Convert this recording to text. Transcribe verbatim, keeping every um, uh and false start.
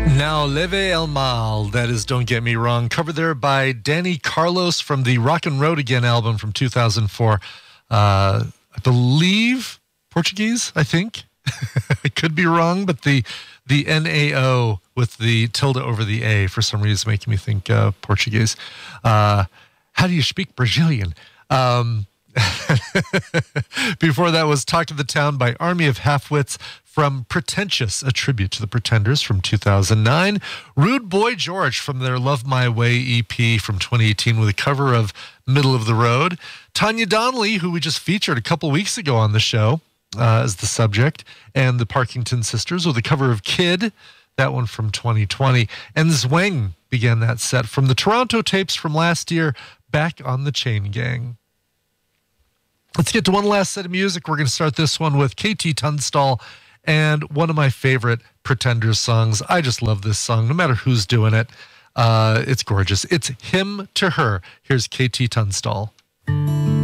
Now, Leve El Mal, that is Don't Get Me Wrong, covered there by Danny Carlos from the Rock and Road Again album from two thousand four. Uh, I believe Portuguese, I think. I could be wrong, but the the N A O with the tilde over the A for some reason making me think uh, Portuguese. Uh, how do you speak Brazilian? Um, before that was Talk to the Town by Army of Halfwits from Pretentious, a tribute to the Pretenders from two thousand nine. Rude Boy George from their Love My Way E P from twenty eighteen with a cover of Middle of the Road. Tanya Donnelly, who we just featured a couple weeks ago on the show uh, as the subject, and the Parkington Sisters with a cover of Kid, that one from twenty twenty. And Zwang began that set from the Toronto tapes from last year, Back on the Chain Gang. Let's get to one last set of music. We're going to start this one with K T Tunstall and one of my favorite Pretenders songs. I just love this song, no matter who's doing it. Uh, it's gorgeous. It's Hymn to Her. Here's K T Tunstall.